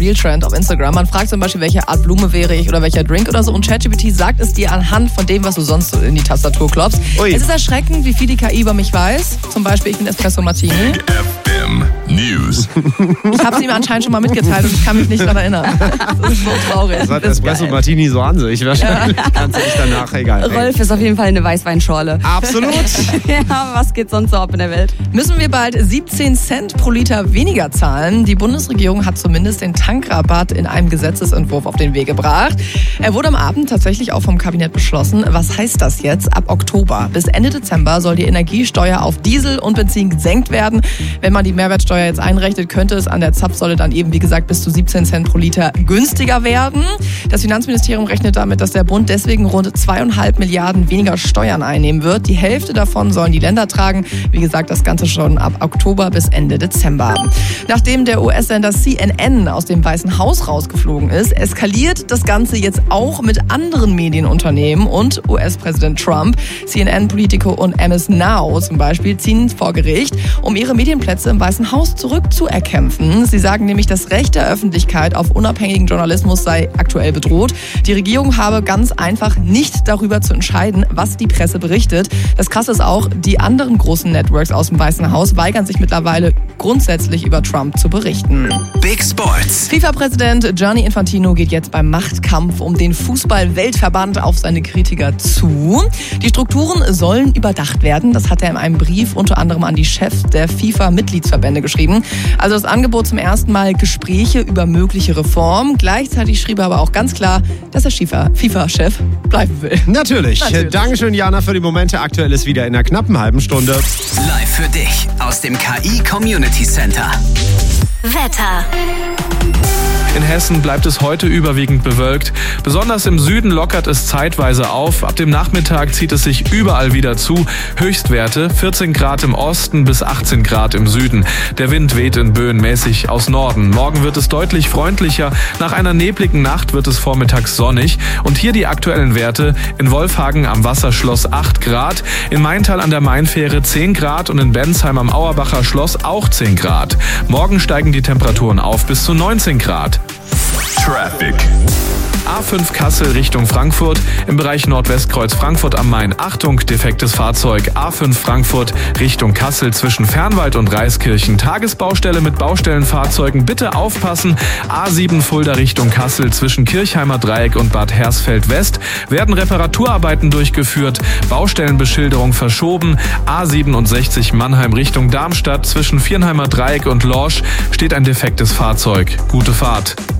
Real-Trend auf Instagram. Man fragt zum Beispiel, welche Art Blume wäre ich oder welcher Drink oder so. Und ChatGPT sagt es dir anhand von dem, was du sonst so in die Tastatur klopfst. Ui. Es ist erschreckend, wie viel die KI über mich weiß. Zum Beispiel, ich bin Espresso Martini. FM News. Ich habe es ihm anscheinend schon mal mitgeteilt und ich kann mich nicht daran erinnern. Das ist so traurig. Das hat Espresso Martini so an sich. Wahrscheinlich kannst du dich danach egal. Rolf ist auf jeden Fall eine Weißweinschorle. Absolut. Ja, was geht sonst so ab in der Welt? Müssen wir bald 17 Cent pro Liter weniger zahlen? Die Bundesregierung hat zumindest den Tankrabatt in einem Gesetzesentwurf auf den Weg gebracht. Er wurde am Abend tatsächlich auch vom Kabinett beschlossen. Was heißt das jetzt? Ab Oktober bis Ende Dezember soll die Energiesteuer auf Diesel und Benzin gesenkt werden. Wenn man die Mehrwertsteuer jetzt einrechnet, könnte es an der Zapfsäule dann eben, wie gesagt, bis zu 17 Cent pro Liter günstiger werden. Das Finanzministerium rechnet damit, dass der Bund deswegen rund 2,5 Milliarden weniger Steuern einnehmen wird. Die Hälfte davon sollen die Länder tragen. Wie gesagt, das Ganze schon ab Oktober bis Ende Dezember. Nachdem der US-Sender CNN aus dem Weißen Haus rausgeflogen ist, eskaliert das Ganze jetzt auch mit anderen Medienunternehmen und US-Präsident Trump. CNN, Politico und MS Now zum Beispiel ziehen vor Gericht, um ihre Medienplätze im Weißen Haus zurückzuerkämpfen. Sie sagen nämlich, das Recht der Öffentlichkeit auf unabhängigen Journalismus sei aktuell bedroht. Die Regierung habe ganz einfach nicht darüber zu entscheiden, was die Presse berichtet. Das Krasse ist auch, die anderen großen Networks aus dem Weißen Haus weigern sich mittlerweile grundsätzlich über Trump zu berichten. Big Sports. FIFA-Präsident Gianni Infantino geht jetzt beim Machtkampf um den Fußball-Weltverband auf seine Kritiker zu. Die Strukturen sollen überdacht werden. Das hat er in einem Brief unter anderem an die Chefs der FIFA-Mitgliedsverbände geschrieben. Also das Angebot zum ersten Mal Gespräche über mögliche Reformen. Gleichzeitig schrieb er aber auch ganz klar, dass der FIFA-Chef bleiben will. Natürlich. Dankeschön, Jana, für die Momente. Aktuell ist wieder in einer knappen halben Stunde. Live für dich aus dem KI Community Center. Wetter. In Hessen bleibt es heute überwiegend bewölkt. Besonders im Süden lockert es zeitweise auf. Ab dem Nachmittag zieht es sich überall wieder zu. Höchstwerte 14 Grad im Osten bis 18 Grad im Süden. Der Wind weht in Böen mäßig aus Norden. Morgen wird es deutlich freundlicher. Nach einer nebligen Nacht wird es vormittags sonnig. Und hier die aktuellen Werte. In Wolfhagen am Wasserschloss 8 Grad. In Maintal an der Mainfähre 10 Grad. Und in Bensheim am Auerbacher Schloss auch 10 Grad. Morgen steigen die Temperaturen auf bis zu 19 Grad. Traffic. A5 Kassel Richtung Frankfurt. Im Bereich Nordwestkreuz Frankfurt am Main. Achtung, defektes Fahrzeug. A5 Frankfurt Richtung Kassel zwischen Fernwald und Reiskirchen. Tagesbaustelle mit Baustellenfahrzeugen. Bitte aufpassen. A7 Fulda Richtung Kassel zwischen Kirchheimer Dreieck und Bad Hersfeld West werden Reparaturarbeiten durchgeführt. Baustellenbeschilderung verschoben. A67 Mannheim Richtung Darmstadt zwischen Viernheimer Dreieck und Lorsch steht ein defektes Fahrzeug. Gute Fahrt.